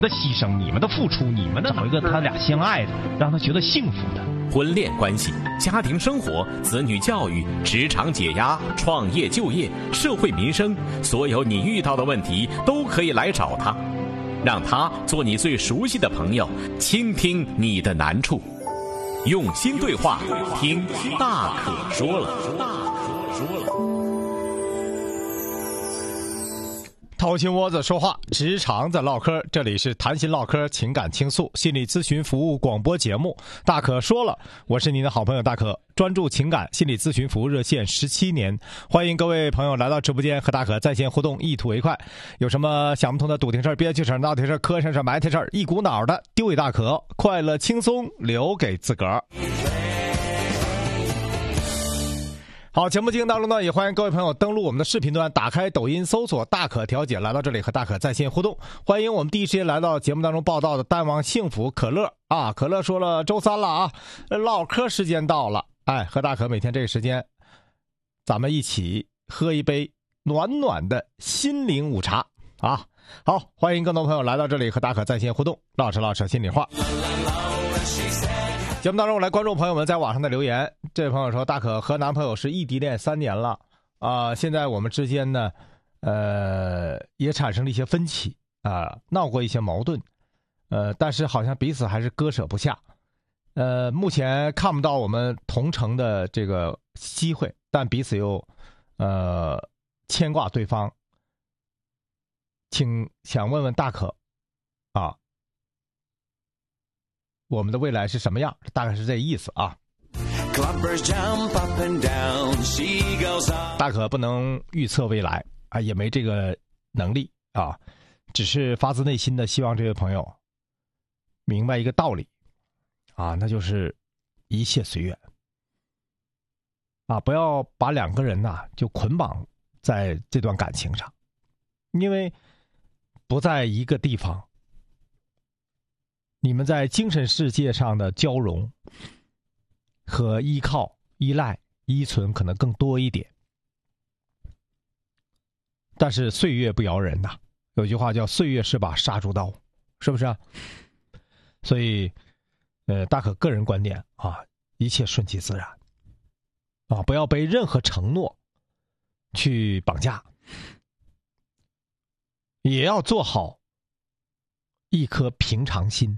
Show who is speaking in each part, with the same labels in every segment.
Speaker 1: 的牺牲，你们的付出，你们的找一个他俩相爱的，让他觉得幸福的
Speaker 2: 婚恋关系、家庭生活、子女教育、职场解压、创业就业、社会民生，所有你遇到的问题都可以来找他，让他做你最熟悉的朋友，倾听你的难处，用心对话，听大可说了。大可说了。
Speaker 3: 掏心窝子说话，直肠子唠嗑，这里是谈心唠嗑情感倾诉心理咨询服务广播节目大可说了，我是您的好朋友大可，专注情感心理咨询服务热线17年，欢迎各位朋友来到直播间和大可在线互动，一吐为快。有什么想不通的堵听事儿、憋屈事儿、闹听事儿、磕碜事儿、埋汰事儿，一股脑的丢给大可，快乐轻松留给自个儿。好，节目进行当中呢，也欢迎各位朋友登录我们的视频端，打开抖音搜索大可调解，来到这里和大可在线互动。欢迎我们第一时间来到节目当中报道的单王幸福可乐啊，可乐说了周三了啊，唠嗑时间到了，哎，和大可每天这个时间咱们一起喝一杯暖暖的心灵午茶啊。好，欢迎更多朋友来到这里和大可在线互动，唠扯心里话。节目当中，我来关注朋友们在网上的留言。这位朋友说，大可和男朋友是异地恋3年了现在我们之间呢也产生了一些分歧闹过一些矛盾但是好像彼此还是割舍不下目前看不到我们同城的这个机会，但彼此又牵挂对方，想问问大可我们的未来是什么样，大概是这意思啊。大可不能预测未来也没这个能力只是发自内心的希望这位朋友明白一个道理那就是一切随缘不要把两个人就捆绑在这段感情上，因为不在一个地方，你们在精神世界上的交融和依靠、依赖、依存可能更多一点，但是岁月不饶人呐，有句话叫岁月是把杀猪刀，是不是啊？所以大可个人观点一切顺其自然不要被任何承诺去绑架，也要做好一颗平常心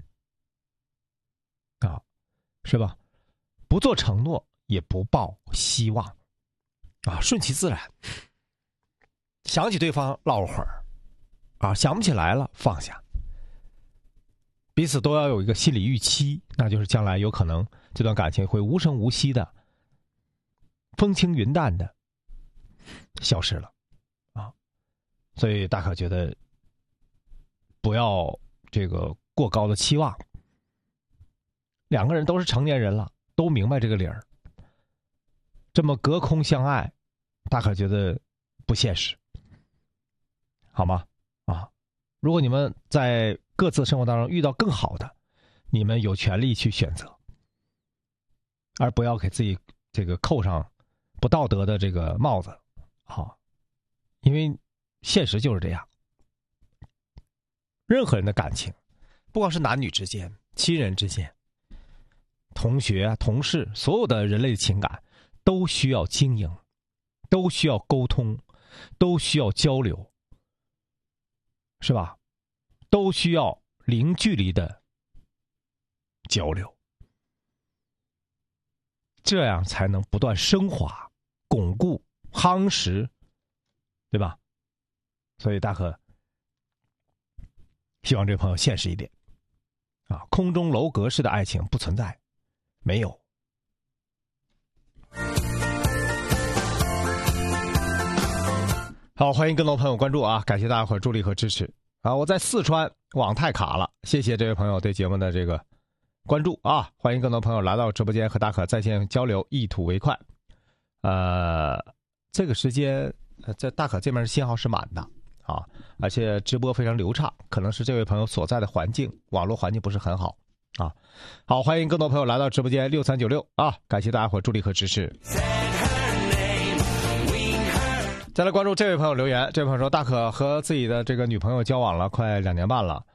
Speaker 3: 是吧？不做承诺，也不抱希望顺其自然。想起对方唠会儿想不起来了放下。彼此都要有一个心理预期，那就是将来有可能这段感情会无声无息的、风轻云淡的消失了所以大可觉得不要这个过高的期望。两个人都是成年人了，都明白这个理儿，这么隔空相爱，大可觉得不现实，好吗？如果你们在各自生活当中遇到更好的，你们有权利去选择，而不要给自己这个扣上不道德的这个帽子因为现实就是这样。任何人的感情，不光是男女之间、亲人之间、同学、同事，所有的人类的情感都需要经营，都需要沟通，都需要交流，是吧？都需要零距离的交流，这样才能不断升华、巩固、夯实，对吧？所以大可希望这位朋友现实一点空中楼阁式的爱情不存在，没有。好，欢迎更多朋友关注感谢大家伙助力和支持我在四川网太卡了，谢谢这位朋友对节目的这个关注欢迎更多朋友来到直播间和大可在线交流，一吐为快。这个时间在大可这边信号是满的而且直播非常流畅，可能是这位朋友所在的环境网络环境不是很好好，欢迎更多朋友来到直播间6396感谢大家伙助力和支持。再来关注这位朋友留言，这位朋友说，大可和自己的这个女朋友交往了快2年半了